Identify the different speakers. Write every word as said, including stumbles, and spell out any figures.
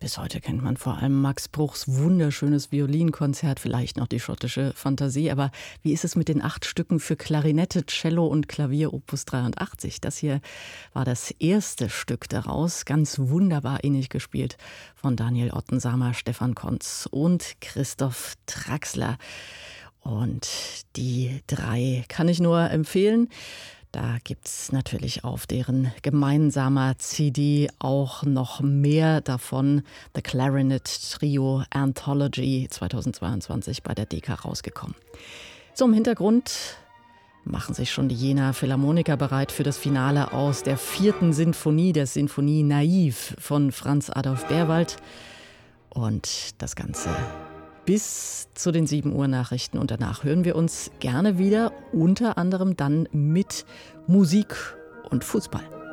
Speaker 1: Bis heute kennt man vor allem Max Bruchs wunderschönes Violinkonzert, vielleicht noch die schottische Fantasie. Aber wie ist es mit den acht Stücken für Klarinette, Cello und Klavier Opus dreiundachtzig? Das hier war das erste Stück daraus, ganz wunderbar innig gespielt von Daniel Ottensamer, Stefan Konz und Christoph Traxler. Und die drei kann ich nur empfehlen. Da gibt es natürlich auf deren gemeinsamer C D auch noch mehr davon. The Clarinet Trio Anthology zweitausendzweiundzwanzig bei der Deka rausgekommen. So, im Hintergrund machen sich schon die Jenaer Philharmoniker bereit für das Finale aus der vierten Sinfonie, der Sinfonie Naiv von Franz Adolf Berwald. Und das Ganze bis zu den sieben Uhr Nachrichten, und danach hören wir uns gerne wieder, unter anderem dann mit Musik und Fußball.